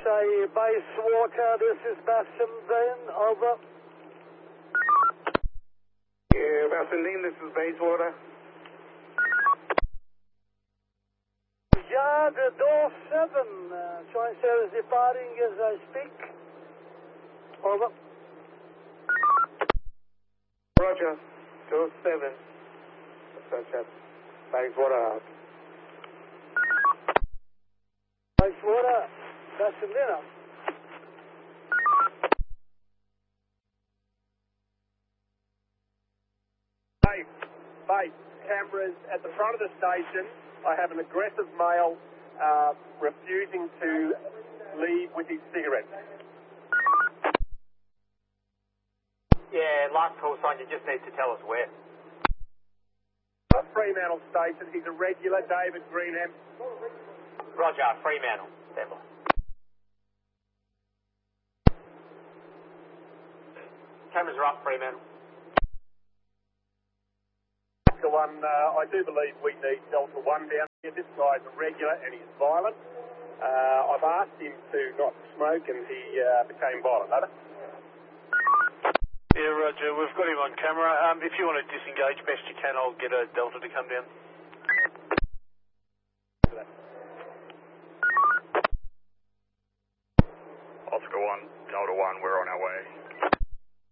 say Bayswater, this is Bassendean, over. Yeah, Bassendean, this is Bayswater. Yard, door 7, Choicer is departing as I speak. Over. Roger, door 7. Such as Bayswater out. Bayswater, Bassendean. Base, cameras at the front of the station. I have an aggressive male refusing to leave with his cigarette. Yeah, last call sign, you just need to tell us where. Fremantle Station, he's a regular, David Greenham. Roger, Fremantle, stand by. Cameras are up, Fremantle. Delta 1, I do believe we need Delta 1 down here. This guy's a regular and he's violent. I've asked him to not smoke and he became violent. Over. Yeah, Roger, we've got him on camera. If you want to disengage best you can, I'll get a Delta to come down. Oscar 1, Delta 1, we're on our way.